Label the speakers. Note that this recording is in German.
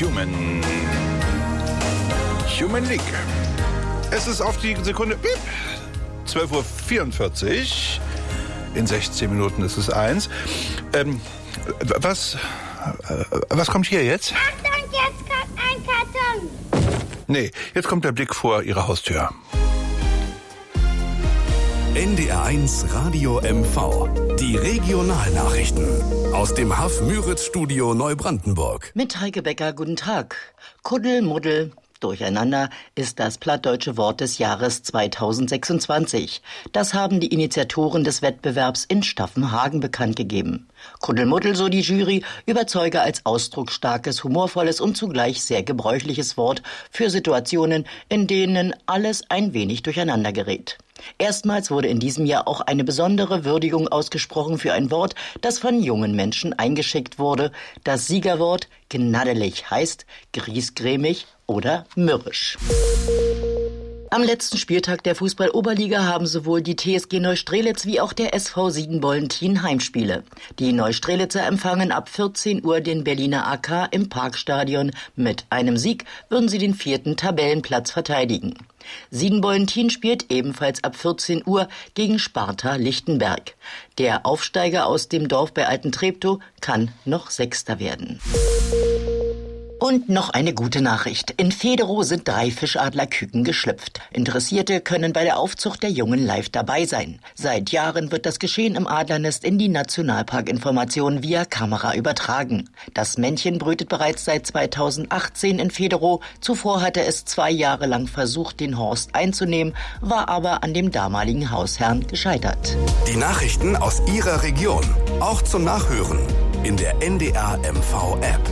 Speaker 1: Human League. Es ist auf die Sekunde 12:44 Uhr. In 16 Minuten ist es 1. Was kommt hier jetzt?
Speaker 2: Achtung, jetzt kommt ein Karton.
Speaker 1: Nee, jetzt kommt der Blick vor Ihre Haustür.
Speaker 3: NDR1 Radio MV. Die Regionalnachrichten. Aus dem Haff-Müritz-Studio Neubrandenburg.
Speaker 4: Mit Heike Becker, guten Tag. Kuddelmuddel, Durcheinander ist das plattdeutsche Wort des Jahres 2026. Das haben die Initiatoren des Wettbewerbs in Staffenhagen bekannt gegeben. Kuddelmuddel, so die Jury, überzeuge als ausdrucksstarkes, humorvolles und zugleich sehr gebräuchliches Wort für Situationen, in denen alles ein wenig durcheinander gerät. Erstmals wurde in diesem Jahr auch eine besondere Würdigung ausgesprochen für ein Wort, das von jungen Menschen eingeschickt wurde. Das Siegerwort gnaddelig heißt griesgrämig oder mürrisch. Am letzten Spieltag der Fußball-Oberliga haben sowohl die TSG Neustrelitz wie auch der SV Siedenbollentin Heimspiele. Die Neustrelitzer empfangen ab 14 Uhr den Berliner AK im Parkstadion. Mit einem Sieg würden sie den 4. Tabellenplatz verteidigen. Siedenbollentin spielt ebenfalls ab 14 Uhr gegen Sparta Lichtenberg. Der Aufsteiger aus dem Dorf bei Altentreptow kann noch Sechster werden. Und noch eine gute Nachricht. In Federow sind 3 Fischadlerküken geschlüpft. Interessierte können bei der Aufzucht der Jungen live dabei sein. Seit Jahren wird das Geschehen im Adlernest in die Nationalparkinformation via Kamera übertragen. Das Männchen brütet bereits seit 2018 in Federow. Zuvor hatte es 2 Jahre lang versucht, den Horst einzunehmen, war aber an dem damaligen Hausherrn gescheitert.
Speaker 3: Die Nachrichten aus Ihrer Region. Auch zum Nachhören in der NDR MV App.